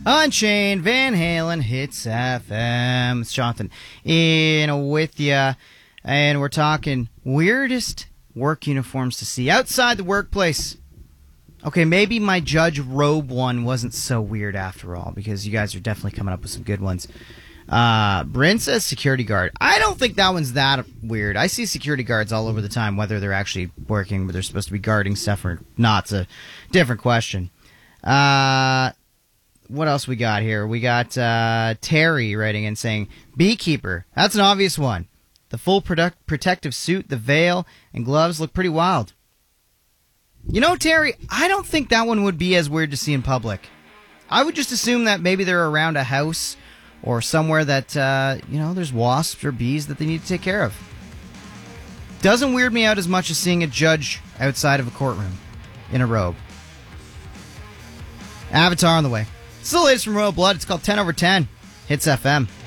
Unchained, Van Halen, Hits FM. It's Jonathan in with ya, and we're talking weirdest work uniforms to see outside the workplace. Okay, maybe my judge robe one wasn't so weird after all, because you guys are definitely coming up with some good ones. Bryn says security guard. I don't think that one's that weird. I see security guards all over the time, whether they're actually working, whether they're supposed to be guarding stuff or not. It's a different question. What else we got here? We got Terry writing in saying, beekeeper. That's an obvious one. The full protective suit, the veil, and gloves look pretty wild. You know, Terry, I don't think that one would be as weird to see in public. I would just assume that maybe they're around a house or somewhere that, there's wasps or bees that they need to take care of. Doesn't weird me out as much as seeing a judge outside of a courtroom in a robe. Avatar on the way. It's the latest from Royal Blood. It's called 10 over 10. Hits FM.